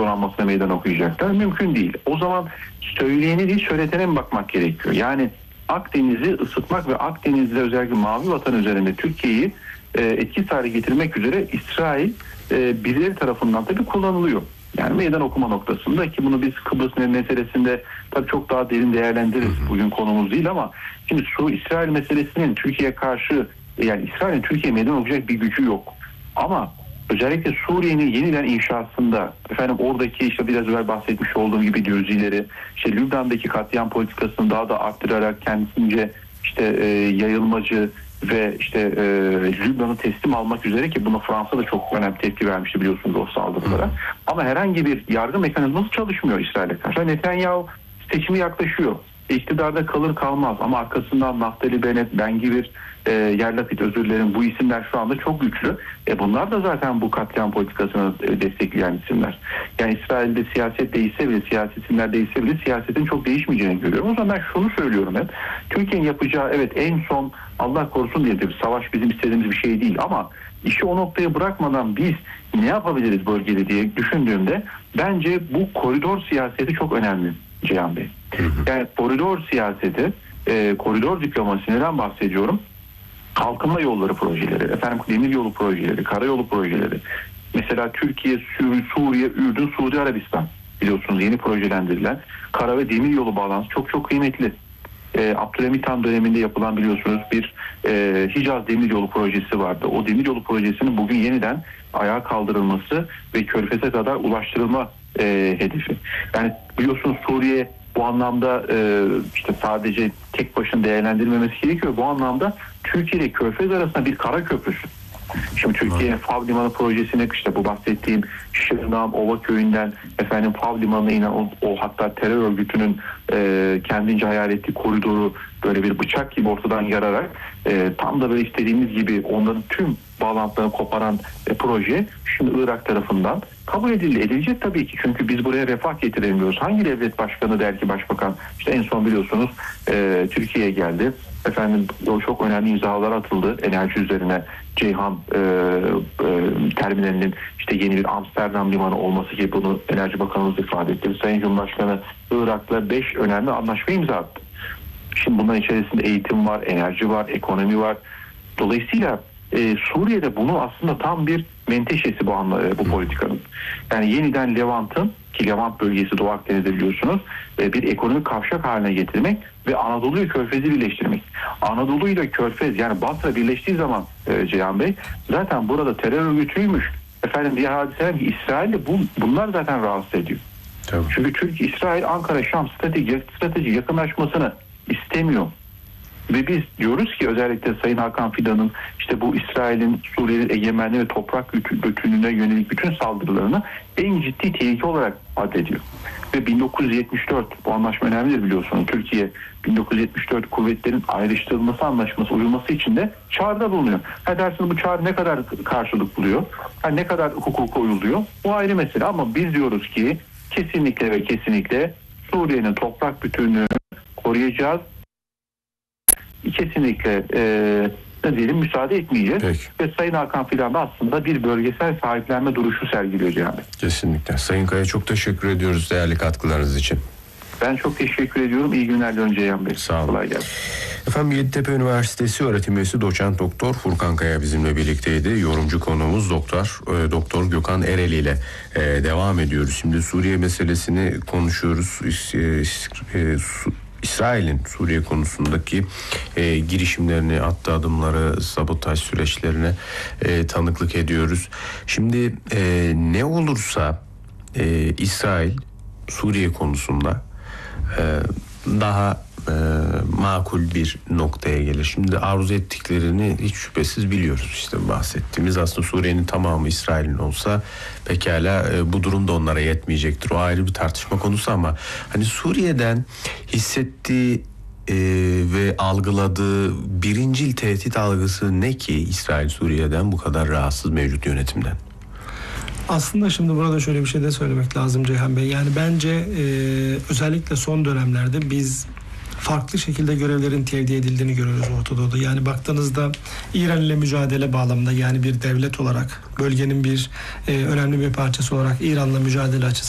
donanmasına meydan okuyacaklar? Mümkün değil. O zaman söyleyeni değil söyletene mi bakmak gerekiyor? Yani Akdeniz'i ısıtmak ve Akdeniz'de özellikle Mavi Vatan üzerinde Türkiye'yi etkisiz hale getirmek üzere İsrail birileri tarafından tabii kullanılıyor. Yani meydan okuma noktasında, ki bunu biz Kıbrıs meselesinde tabii çok daha derin değerlendiririz. Bugün konumuz değil ama şimdi İsrail meselesinin Türkiye'ye karşı, yani İsrail'in Türkiye'ye meydan okuyacak bir gücü yok. Ama özellikle Suriye'nin yeniden inşasında, oradaki işte biraz evvel bahsetmiş olduğum gibi düzileri, işte Lübnan'daki katliam politikasını daha da arttırarak kendisince işte yayılmacı ve işte Lübnan'ı teslim almak üzere, ki buna Fransa da çok önemli tepki vermişti biliyorsunuz o saldırılara. Ama herhangi bir yargı mekanizması çalışmıyor İsrail'e karşı. Netanyahu seçimi yaklaşıyor. İktidarda kalır kalmaz ama arkasından Naftali Bennett, Ben Gvir, Yair Lapid, özür dilerim, bu isimler şu anda çok güçlü. Bunlar da zaten bu katliam politikasını destekleyen isimler. Yani İsrail'de siyaset değişse bile, siyasi isimler değişse bile siyasetin çok değişmeyeceğini görüyorum. O zaman ben şunu söylüyorum hep. Türkiye'nin yapacağı, evet, en son Allah korusun diye, savaş bizim istediğimiz bir şey değil ama işi o noktaya bırakmadan biz ne yapabiliriz bölgede diye düşündüğümde bence bu koridor siyaseti çok önemli Cihan Bey. Yani koridor siyaseti, koridor diplomasi, neden bahsediyorum? Kalkınma yolları projeleri, demir yolu projeleri, karayolu projeleri. Mesela Türkiye, Suriye, Ürdün, Suudi Arabistan biliyorsunuz yeni projelendirilen kara ve demir yolu bağlantısı çok çok kıymetli. Abdülhamit Han döneminde yapılan biliyorsunuz bir Hicaz Demiryolu projesi vardı. O demiryolu projesinin bugün yeniden ayağa kaldırılması ve Körfez'e kadar ulaştırılma hedefi. Yani biliyorsunuz Suriye bu anlamda işte sadece tek başına değerlendirilmemesi gerekiyor. Bu anlamda Türkiye ile Körfez arasında bir kara köprüsü. Şimdi Türkiye'nin Fav Limanı projesine, işte bu bahsettiğim Şırnağ, Ova köyünden Fav Limanı'na inen o hatta terör örgütünün kendince hayal ettiği koridoru böyle bir bıçak gibi ortadan yararak tam da böyle istediğimiz gibi onların tüm bağlantılarını koparan proje şimdi Irak tarafından kabul edilecek tabii ki. Çünkü biz buraya refah getiremiyoruz. Hangi devlet başkanı der ki başbakan, işte en son biliyorsunuz Türkiye'ye geldi. O çok önemli imzalar atıldı enerji üzerine. Ceyhan terminalinin işte yeni bir Amsterdam limanı olması gibi, bunu Enerji Bakanımız ifade etti. Sayın Cumhurbaşkanı Irak'la 5 önemli anlaşma imza attı. Şimdi bunların içerisinde eğitim var, enerji var, ekonomi var. Dolayısıyla Suriye'de bunu aslında tam bir menteşesi bu politikanın. Yani yeniden Levant'ın, ki Levant bölgesi Doğu Akdeniz'de biliyorsunuz, bir ekonomik kavşak haline getirmek ve Anadolu'yu Körfez'i birleştirmek. Anadolu ile Körfez, yani Basra birleştiği zaman Cihan Bey, zaten burada terör örgütüymüş. Diğer hadiseler ki İsrail'de bunlar zaten rahatsız ediyor. Tabii. Çünkü Türkiye-İsrail Ankara-Şam strateji yakınlaşmasını istemiyor. Ve biz diyoruz ki özellikle Sayın Hakan Fidan'ın işte bu İsrail'in Suriye'nin egemenliği ve toprak bütünlüğüne yönelik bütün saldırılarını en ciddi tehlike olarak addediyor. Ve 1974, bu anlaşma önemlidir biliyorsunuz. Türkiye 1974 kuvvetlerin ayrıştırılması anlaşması uyulması için de çağrıda bulunuyor. Dersiniz bu çağrı ne kadar karşılık buluyor? Ne kadar hukuka uyuluyor? Bu ayrı mesele ama biz diyoruz ki kesinlikle ve kesinlikle Suriye'nin toprak bütünlüğünü koruyacağız. Kesinlikle müsaade etmeyeceğiz. Peki. Ve Sayın Hakan Fidan da aslında bir bölgesel sahiplenme duruşu sergiliyor yani. Kesinlikle. Sayın Kaya, çok teşekkür ediyoruz değerli katkılarınız için. Ben çok teşekkür ediyorum. İyi günler diliyorum Ceyhan Bey. Sağ olun. Kolay gelsin. Efendim, Yeditepe Üniversitesi öğretim üyesi doçent doktor Furkan Kaya bizimle birlikteydi. Yorumcu konuğumuz doktor Gökhan Ereli ile devam ediyoruz. Şimdi Suriye meselesini konuşuyoruz. İsrail'in Suriye konusundaki girişimlerini, attığı adımları, sabotaj süreçlerine tanıklık ediyoruz. Şimdi ne olursa İsrail Suriye konusunda daha makul bir noktaya gelir. Şimdi arzu ettiklerini hiç şüphesiz biliyoruz. İşte bahsettiğimiz aslında Suriye'nin tamamı İsrail'in olsa pekala bu durum da onlara yetmeyecektir. O ayrı bir tartışma konusu ama hani Suriye'den hissettiği ve algıladığı birincil tehdit algısı ne ki İsrail Suriye'den bu kadar rahatsız mevcut yönetimden? Aslında şimdi burada şöyle bir şey de söylemek lazım Ceyhan Bey. Yani bence özellikle son dönemlerde biz farklı şekilde görevlerin tevdi edildiğini görüyoruz Orta Doğu'da. Yani baktığınızda İran ile mücadele bağlamında, yani bir devlet olarak bölgenin bir önemli bir parçası olarak İran'la mücadele açısından